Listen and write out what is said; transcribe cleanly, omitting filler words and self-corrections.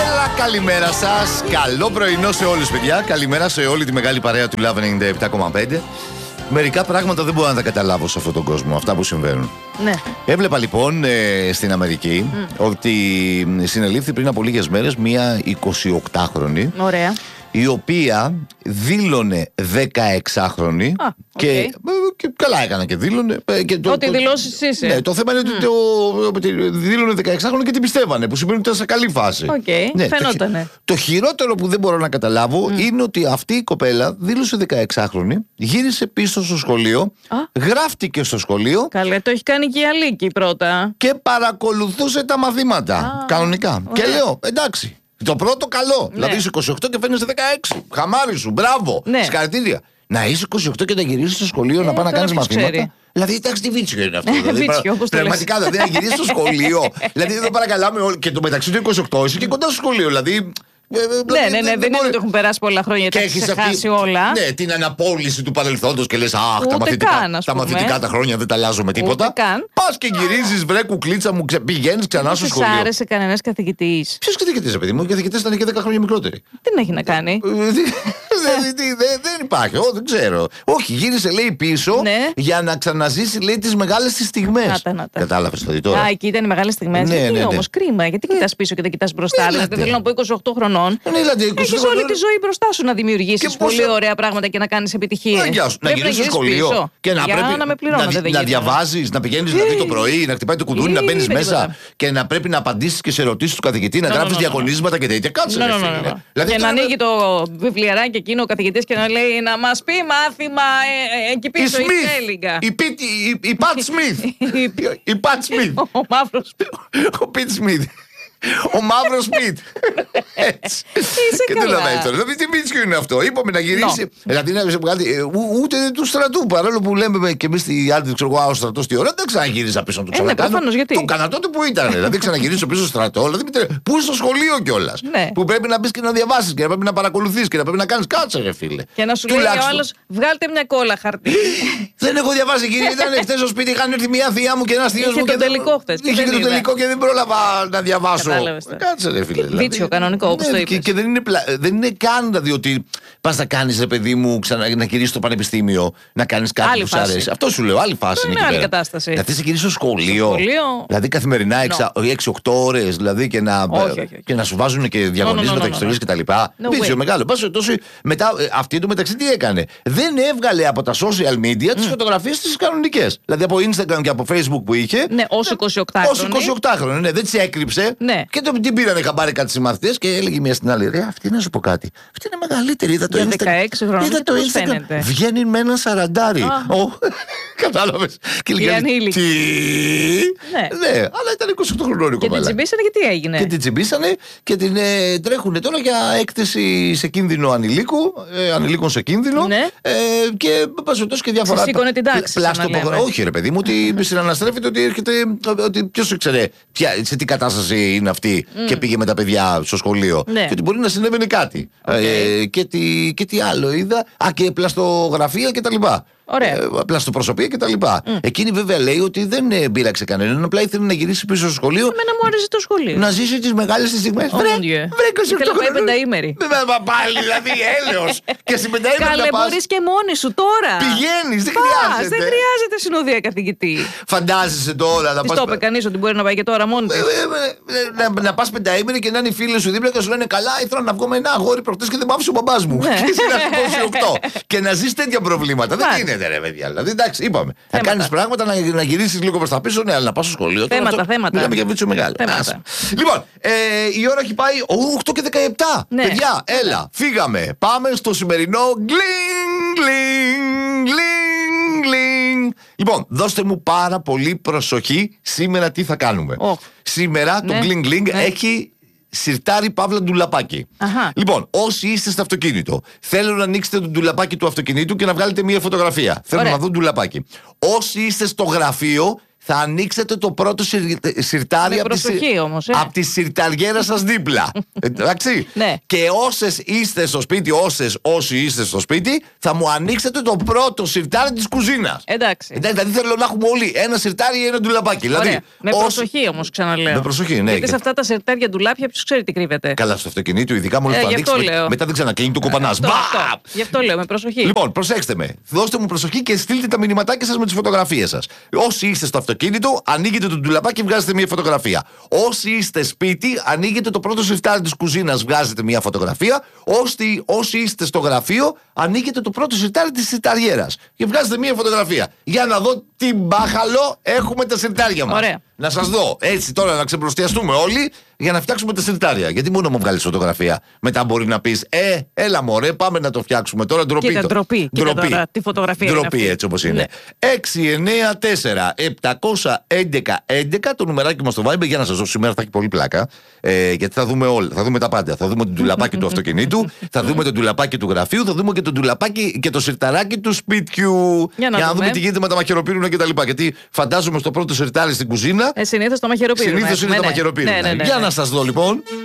Έλα, καλημέρα σας. Καλό πρωινό σε όλους, παιδιά. Καλημέρα σε όλη τη μεγάλη παρέα του Love 97,5. Μερικά πράγματα δεν μπορώ να τα καταλάβω σε αυτόν τον κόσμο, αυτά που συμβαίνουν. Ναι. Έβλεπα λοιπόν στην Αμερική ότι συνελήφθη πριν από λίγες μέρες μία 28χρονη. Ωραία. Η οποία δήλωνε 16χρονη και καλά έκανα και δήλωνε. Ό,τι δηλώσεις είσαι. Ναι, το θέμα είναι ότι δήλωνε 16χρονη και την πιστεύανε, που σημαίνει ότι ήταν σε καλή φάση. Ναι, φαινότανε. Το χειρότερο που δεν μπορώ να καταλάβω είναι ότι αυτή η κοπέλα δήλωσε 16χρονη, γύρισε πίσω στο σχολείο, γράφτηκε στο σχολείο. Καλά, το έχει κάνει και η Αλίκη πρώτα. Και παρακολουθούσε τα μαθήματα. Κανονικά. Και λέω, εντάξει. Το πρώτο καλό. Ναι. Δηλαδή είσαι 28 και φαίνεσαι 16. Χαμάρι σου, μπράβο. Ναι. Συγχαρητήρια. Να είσαι 28 και να γυρίσει στο σχολείο να πάει να κάνει μαθήματα. Ξέρει. Δηλαδή, εντάξει, τι βίτσιο είναι αυτό. Βίτσιο, όπως το λες. Πραγματικά, δηλαδή, να γυρίσει στο σχολείο. Δηλαδή, δεν παρακαλάμε όλοι. Και το μεταξύ του 28 είσαι και κοντά στο σχολείο. Δηλαδή. Ναι, δεν είναι ότι έχουν περάσει πολλά χρόνια και τα έχεις ξεχάσει όλα. Ναι, την αναπόλυση του παρελθόντος και λες, αχ, τα μαθητικά τα χρόνια δεν τα αλλάζω με τίποτα. Πας και γυρίζεις, βρε κουκλίτσα μου, πηγαίνεις ξανά στο σχολείο. Δεν σ' άρεσε κανένας καθηγητής? Ποιος καθηγητής, παιδί μου? Οι καθηγητές ήταν και 10 χρόνια μικρότεροι. Τι να έχει να κάνει. Δεν υπάρχει, δεν ξέρω. Όχι, γύρισε, λέει, πίσω για να ξαναζήσει, λέει, τις μεγάλες τις στιγμές. Κατάλαβες το τώρα. Α, εκεί ήταν οι μεγάλες στιγμές. Γιατί όμως, κρίμα, γιατί κοιτάς πίσω και δεν κοιτάς μπροστά? Δηλαδή, θέλω να πω 28 χρονών. Έχεις όλη τη ζωή μπροστά σου να δημιουργήσεις πολύ ωραία πράγματα και να κάνεις επιτυχίες. Να γυρίσεις στο σχολείο και να διαβάζεις, να πηγαίνεις δηλαδή το πρωί, να χτυπάει το κουδούνι, να μπαίνεις μέσα και να πρέπει να απαντήσεις και σε ερωτήσεις του καθηγητή, να γράφεις διαγωνίσματα και τέτοια. Κάτσε. Και να ανοίγει το βιβλιαράκι εκείνο ο καθηγητής και να λέει να μας πει μάθημα εκεί πίσω η Τέλιγκα. Η Πατ Σμιθ. Η Πατ Σμιθ. Ο μαύρος. Ο Πιτ Σμιθ. Ο μαύρος Πιτ. Έτσι. Και δεν λέω τώρα. Δηλαδή τι μίτσιο είναι αυτό. Είπαμε να γυρίσει. Δηλαδή να βγάλει ούτε του στρατού. Παρόλο που λέμε και εμεί στη άλλη, ξέρω εγώ, ο στρατό τι ώρα, δεν ξαναγύριζα πίσω να το ξανακάνω. Το έκανα τότε που ήταν. Δηλαδή ξαναγυρίσω πίσω στο στρατό. Πού είναι στο σχολείο κιόλα. Που πρέπει να μπει και να διαβάσει και να πρέπει να παρακολουθεί και να πρέπει να κάνει κάτσε, ρε φίλε. Και να σου λέει ο άλλο, βγάλτε μια κόλλα χαρτί. Δεν έχω διαβάσει, κύριε. Ήταν χθε στο σπίτι, είχαν έρθει μια θεία μου και ένα θείο μου. Είχε το τελικό και δεν πρόλαβα να διαβάσω. Κάτσε, ρε φίλε. Βίτσιο κανονικό, όπως το είπες. Και δεν είναι καν δηλαδή ότι πας να κάνεις, ρε παιδί μου, να γυρίσεις στο πανεπιστήμιο, να κάνεις κάτι που σου αρέσει. Αυτό σου λέω, άλλη φάση είναι. Είναι άλλη κατάσταση. Να θες να γυρίσεις στο σχολείο. Δηλαδή καθημερινά 6-8 ώρες δηλαδή και να σου βάζουν και διαγωνίσματα και ιστορίες κτλ. Βίτσιο μεγάλο. Μετά αυτή το μεταξύ τι έκανε. Δεν έβγαλε από τα social media τις φωτογραφίες τις κανονικές. Δηλαδή από Instagram και από Facebook που είχε. Ναι, ως 28χρονο. Δεν τις έκρυψε. Και την πήρανε χαμπάρι κάτι συμμαθητές και έλεγε μία στην άλλη: ρε, αυτή να σου πω κάτι. Αυτή είναι μεγαλύτερη. Είδα το Instagram. 16 χρόνια. Είδα το Instagram. Βγαίνει με ένα 40. Κατάλαβες. Και λέει: τι. Ναι, αλλά ήταν 28 χρονών η κοπέλα. Και την τσιμπήσανε και τι έγινε. Και την τσιμπήσανε και την τρέχουνε τώρα για έκθεση σε κίνδυνο ανηλίκων σε κίνδυνο. Και πασοτός και διάφορα. Σήκωνε την τάξη. Όχι, ρε παιδί μου, ότι συναναστρέφεται ότι έρχεται. Ότι ποιος ξέρει σε τι κατάσταση είναι αυτή και πήγε με τα παιδιά στο σχολείο. Και ότι μπορεί να συνέβαινε κάτι. Και τι άλλο είδα. Και πλαστογραφία κτλ. Πλαστοπροσωπία κτλ. Εκείνη βέβαια λέει ότι δεν πείραξε κανέναν. Απλά ήθελε να γυρίσει πίσω στο σχολείο. Εμένα μου άρεσε το σχολείο. Να ζήσει τις μεγάλες τις στιγμές. Βρε, ήθελα να πάει πενταήμερη. Πάλι δηλαδή έλεος. Και στην πενταήμερη. Καλέ, μπορείς και μόνη σου τώρα. Πηγαίνεις, δεν χρειάζεται. Δεν χρειάζεται συνοδεία καθηγητή. Φαντάζεσαι τώρα να πας. Το είπε κανείς ότι μπορεί να πάει και τώρα μόνη της. Να πας πενταήμερη και να είναι οι φίλοι σου δίπλα και σου λένε καλά, ήθελα να βγω με ένα αγόρι προχτές και δεν μ' άφησε ο μπαμπάς μου. Και να ζεις τέτοια προβλήματα. Δεν γίνεται, ρε παιδιά. Δηλαδή, εντάξει, είπαμε. Να κάνεις πράγματα, να γυρίσεις λίγο προς τα πίσω, ναι, αλλά να πας στο σχολείο. Θέματα. Μιλάμε για βίτσιο μεγάλο. Λοιπόν, η ώρα έχει πάει 8 και 17. Παιδιά, έλα, φύγαμε. Πάμε στο σημερινό γκλινγκ. Λοιπόν, δώστε μου πάρα πολύ προσοχή σήμερα τι θα κάνουμε. Σήμερα το γκλινγκ έχει σιρτάρι παύλα ντουλαπάκι. Λοιπόν, όσοι είστε στο αυτοκίνητο, θέλω να ανοίξετε το ντουλαπάκι του αυτοκινήτου και να βγάλετε μία φωτογραφία. Θέλω να δω ντουλαπάκι. Όσοι είστε στο γραφείο, θα ανοίξετε το πρώτο σιρτάρι από τη σιρταριέρα σας δίπλα. Εντάξει. Ναι. Και όσοι είστε στο σπίτι, θα μου ανοίξετε το πρώτο σιρτάρι της κουζίνας. Εντάξει. Δηλαδή θέλω να έχουμε όλοι ένα σιρτάρι ή ένα ντουλαπάκι. Δηλαδή, με προσοχή όμως, ξαναλέω. Με προσοχή, ναι. Γιατί σε αυτά τα σιρτάρια ντουλάπια, ποιος ξέρει τι κρύβεται. Καλά, στο αυτοκινήτου, ειδικά μόλις το ανοίξει. Μετά δεν ξανακλίνει, το κοπανάς. Γι' αυτό λέω, με προσοχή. Λοιπόν, προσέξτε με. Δώστε μου προσοχή και στείλτε τα μηνυματάκια σας με τις φωτογραφίες σας. Όσοι είστε στο αυτοκίνητο, ανοίγετε το ντουλαπάκι και βγάζετε μια φωτογραφία. Όσοι είστε σπίτι, ανοίγετε το πρώτο σιρτάρι της κουζίνας, βγάζετε μια φωτογραφία. Όσοι είστε στο γραφείο, ανοίγετε το πρώτο σιρτάρι της σιρταριέρας και βγάζετε μια φωτογραφία. Για να δω τι μπάχαλο έχουμε τα σιρτάρια μας. Ωραία. Να σας δω έτσι τώρα να ξεμπροστιαστούμε όλοι για να φτιάξουμε τα σιρτάρια. Γιατί μόνο μου βγάλεις φωτογραφία. Μετά μπορεί να πεις έλα μωρέ, πάμε να το φτιάξουμε τώρα. Ντροπή. Κοίτα, ντροπή. Κοίτα τώρα, τη φωτογραφία. Ντροπή έτσι όπως είναι. 694-711-11 το νουμεράκι μας στο Viber. Για να σας δω, σήμερα θα έχει πολύ πλάκα. Γιατί θα δούμε όλα. Θα δούμε τα πάντα. Θα δούμε το ντουλαπάκι του αυτοκινήτου, θα δούμε το ντουλαπάκι του γραφείου, θα δούμε και το ντουλαπάκι και το σιρταράκι του σπιτιού. Για να δούμε τι γίνεται με τα μαχαιροπύρουνα κτλ. Γιατί φαντάζομαι στο πρώτο σιρτάρι στην κουζίνα. Συνήθως το μαχαιροπύρουνα. Συνήθως είναι το μαχαιροπύρουνα. Για να σας δω λοιπόν.